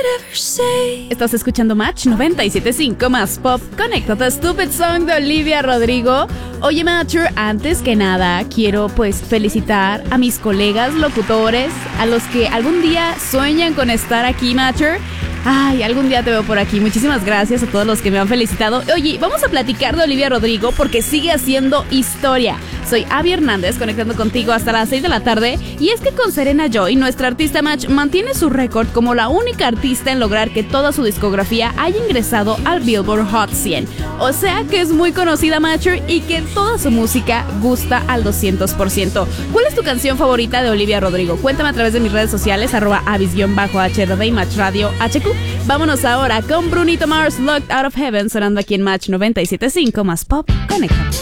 Estás escuchando Match 97.5 más pop. Conéctate, Stupid Song de Olivia Rodrigo. Oye, Matcher, antes que nada quiero felicitar a mis colegas locutores, a los que algún día sueñan con estar aquí, Matcher. Ay, algún día te veo por aquí. Muchísimas gracias a todos los que me han felicitado. Oye, vamos a platicar de Olivia Rodrigo porque sigue haciendo historia. Soy Abby Hernández, conectando contigo hasta las 6 de la tarde. Y es que con Serena Joy, nuestra artista Match, mantiene su récord como la única artista en lograr que toda su discografía haya ingresado al Billboard Hot 100. O sea que es muy conocida, Matcher, y que toda su música gusta al 200%. ¿Cuál es tu canción favorita de Olivia Rodrigo? Cuéntame a través de mis redes sociales, @Abis_HRD y Match Radio HQ. Vámonos ahora con Brunito Mars, Locked Out of Heaven, sonando aquí en Match 97.5 más pop. Conecta.